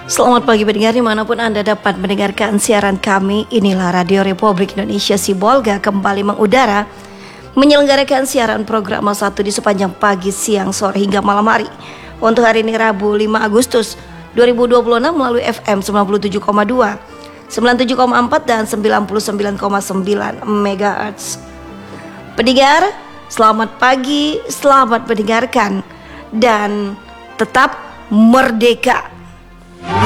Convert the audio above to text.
Selamat pagi pendengar dimanapun Anda dapat mendengarkan siaran kami. Inilah Radio Republik Indonesia Sibolga kembali mengudara, menyelenggarakan siaran program 1 di sepanjang pagi, siang, sore hingga malam hari. Untuk hari ini Rabu 5 Agustus 2026 melalui FM 97,2, 97,4 dan 99,9 MHz. Pendengar, selamat pagi, selamat mendengarkan dan tetap merdeka.